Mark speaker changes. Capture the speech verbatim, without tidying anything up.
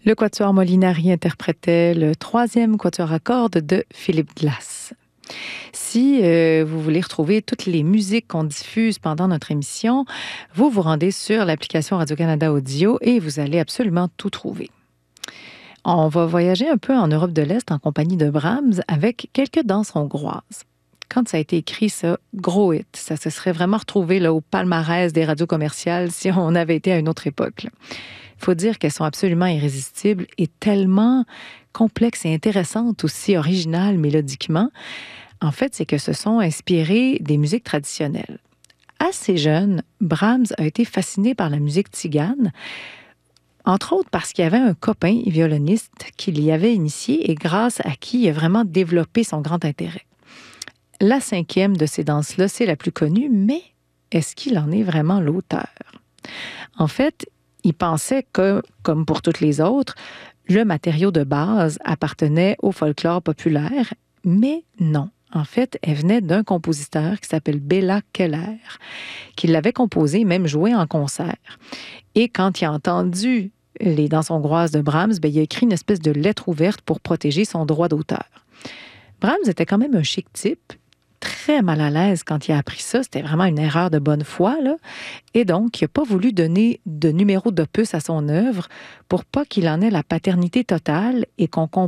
Speaker 1: Le quatuor Molinari interprétait le troisième quatuor à cordes de Philippe Glass. Si euh, vous voulez retrouver toutes les musiques qu'on diffuse pendant notre émission, vous vous rendez sur l'application Radio-Canada Audio et vous allez absolument tout trouver. On va voyager un peu en Europe de l'Est en compagnie de Brahms avec quelques danses hongroises. Quand ça a été écrit, ça, gros hit. Ça se serait vraiment retrouvé là, au palmarès des radios commerciales si on avait été à une autre époque. Il faut dire qu'elles sont absolument irrésistibles et tellement complexes et intéressantes aussi, originales mélodiquement. En fait, c'est que se sont inspirées des musiques traditionnelles. Assez jeune, Brahms a été fasciné par la musique tzigane, entre autres parce qu'il y avait un copain violoniste qui l'y avait initié et grâce à qui il a vraiment développé son grand intérêt. La cinquième de ces danses-là, c'est la plus connue, mais est-ce qu'il en est vraiment l'auteur? En fait, il pensait que, comme pour toutes les autres, le matériau de base appartenait au folklore populaire, mais non. En fait, elle venait d'un compositeur qui s'appelle Béla Keller, qui l'avait composé et même joué en concert. Et quand il a entendu les danses hongroises de Brahms, ben, il a écrit une espèce de lettre ouverte pour protéger son droit d'auteur. Brahms était quand même un chic type, très mal à l'aise quand il a appris ça. C'était vraiment une erreur de bonne foi, là. Et donc, il n'a pas voulu donner de numéro d'opus à son œuvre pour pas qu'il en ait la paternité totale et qu'on comprenne